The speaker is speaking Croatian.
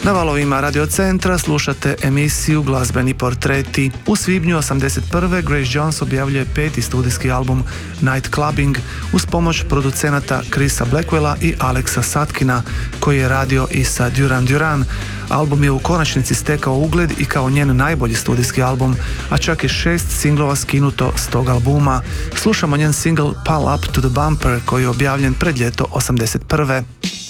Na valovima Radio Centra slušate emisiju Glazbeni portreti. U svibnju 1981. Grace Jones objavljuje 5. studijski album Night Clubbing uz pomoć producenata Chrisa Blackwella i Alexa Satkina, koji je radio i sa Duran Duran. Album je u konačnici stekao ugled i kao njen najbolji studijski album, a čak je 6 singlova skinuto s tog albuma. Slušamo njen single Pull Up to the Bumper koji je objavljen pred ljeto 1981.